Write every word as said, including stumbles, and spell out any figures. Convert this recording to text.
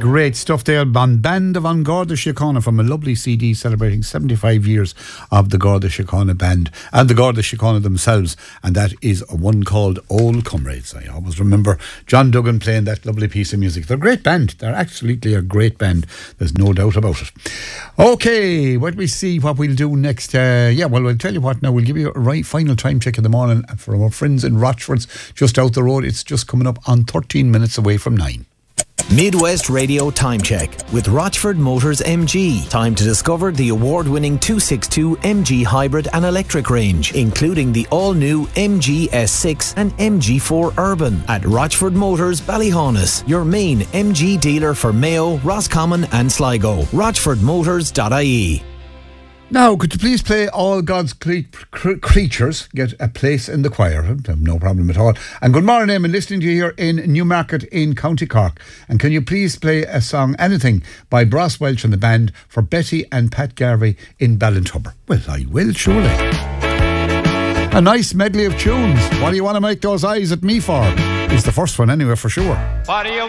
Great stuff there. Ban Band of An Garda Síochána from a lovely C D celebrating seventy-five years of the Garda Síochána band and the Garda Síochána themselves. And that is one called Old Comrades. I always remember John Duggan playing that lovely piece of music. They're a great band. They're absolutely a great band. There's no doubt about it. Okay, let me see what we'll do next. Uh, yeah, well, I'll tell you what now. We'll give you a right final time check in the morning for our friends in Rochford's just out the road. It's just coming up on thirteen minutes away from nine. Midwest Radio Time Check with Rochford Motors M G. Time to discover the award-winning two sixty-two M G hybrid and electric range, including the all-new M G S six and M G four Urban at Rochford Motors Ballyhaunis, your main M G dealer for Mayo, Roscommon and Sligo. rochford motors dot I E. Now, could you please play All God's cre- cre- Creatures Get a Place in the Choir? No problem at all. And good morning, I'm listening to you here in Newmarket in County Cork. And can you please play a song, anything, by Bros Welch and the band for Betty and Pat Garvey in Ballintubber? Well, I will, surely. A nice medley of tunes. What do you want to make those eyes at me for? Is the first one anyway, for sure. What do you